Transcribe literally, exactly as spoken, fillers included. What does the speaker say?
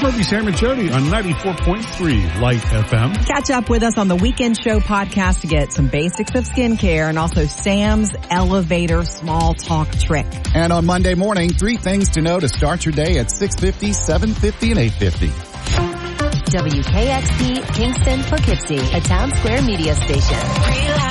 Murphy, Sam and Jody on ninety-four point three Light F M. Catch up with us on the Weekend Show podcast to get some basics of skincare and also Sam's elevator small talk trick. And on Monday morning, three things to know to start your day at six fifty, seven fifty, and eight fifty. W K X P, Kingston, Poughkeepsie, a Town Square media station. Relax.